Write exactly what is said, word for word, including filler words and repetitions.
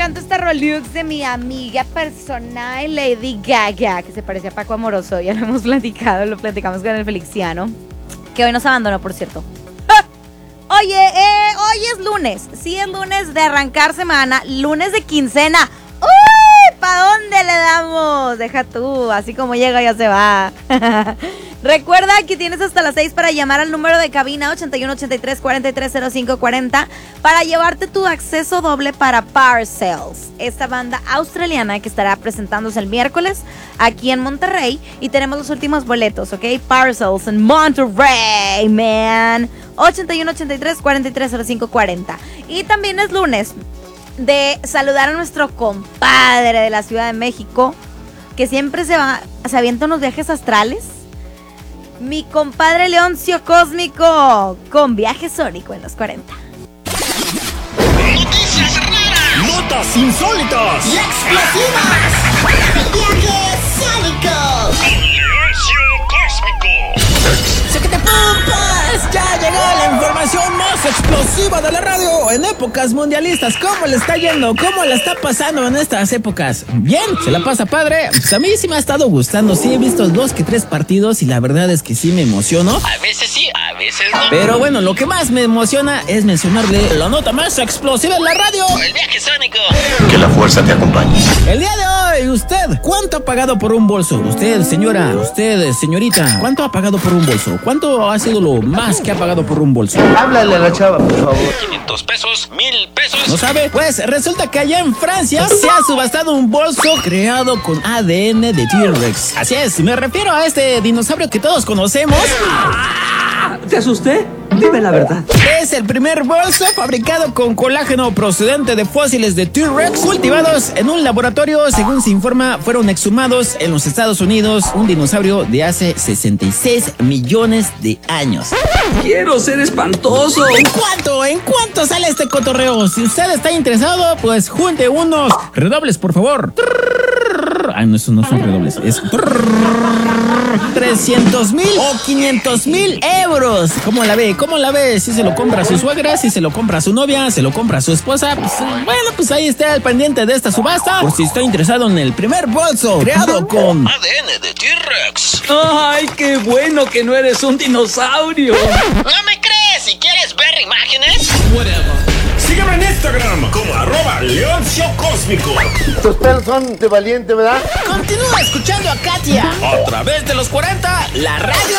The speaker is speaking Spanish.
encanta esta Rolux de mi amiga personal Lady Gaga, que se parece a Paco Amoroso. Ya lo hemos platicado, lo platicamos con el Felixiano, que hoy nos abandonó, por cierto. Oye, eh, hoy es lunes. Sí, es lunes de arrancar semana, lunes de quincena. ¡Uy! ¿Para dónde le damos? Deja tú, así como llega ya se va. Recuerda que tienes hasta las seis para llamar al número de cabina ochenta y uno, ochenta y tres, cuarenta y tres, cero cinco cuarenta para llevarte tu acceso doble para Parcells, esta banda australiana que estará presentándose el miércoles aquí en Monterrey, y tenemos los últimos boletos, ¿ok? Parcells en Monterrey, man. ochenta y uno, ochenta y tres, cuarenta y tres, cero cinco cuarenta. Y también es lunes de saludar a nuestro compadre de la Ciudad de México, que siempre se va, se avienta unos viajes astrales. Mi compadre Leoncio Cósmico, con Viaje Sónico en los cuarenta. Noticias raras, notas insólitas y explosivas. Viaje Sónico con Leoncio Cósmico. ¡Pues ya llegó la información más explosiva de la radio en épocas mundialistas! ¿Cómo le está yendo? ¿Cómo la está pasando en estas épocas? ¿Bien? ¿Se la pasa padre? Pues a mí sí me ha estado gustando. Sí he visto dos que tres partidos y la verdad es que sí me emociono. A veces sí, a veces no. Pero bueno, lo que más me emociona es mencionarle la nota más explosiva en la radio. El Viaje Sónico. Que la fuerza te acompañe. El día de hoy, ¿usted cuánto ha pagado por un bolso? Usted, señora, usted, señorita, ¿cuánto ha pagado por un bolso? ¿Cuánto ha sido lo más que ha pagado por un bolso? Háblale a la chava, por favor. quinientos pesos, mil pesos. ¿No sabe? Pues resulta que allá en Francia se ha subastado un bolso creado con A D N de T-Rex. Así es, me refiero a este dinosaurio que todos conocemos. ¿Te asusté? Dime la verdad. Es el primer bolso fabricado con colágeno procedente de fósiles de T-Rex cultivados en un laboratorio. Según se informa, fueron exhumados en los Estados Unidos un dinosaurio de hace sesenta y seis millones de años. Quiero ser espantoso. ¿En cuánto? ¿En cuánto sale este cotorreo? Si usted está interesado, pues junte unos redobles, por favor. Ay, no, eso no son redobles. Es trescientos mil o quinientos mil euros. ¿Cómo la ve? ¿Cómo la ve? Si se lo compra a su suegra, si se lo compra a su novia, se lo compra a su esposa. Pues, bueno, pues ahí está el pendiente de esta subasta. Por si está interesado en el primer bolso creado con A D N de T-Rex. Ay, qué bueno que no eres un dinosaurio. ¿No me crees? Si quieres ver imágenes. Sígueme en Instagram como arroba Leoncio Cósmico. Tus pelos son de valiente, ¿verdad? Continúa escuchando a Katia a través de los cuarenta, la radio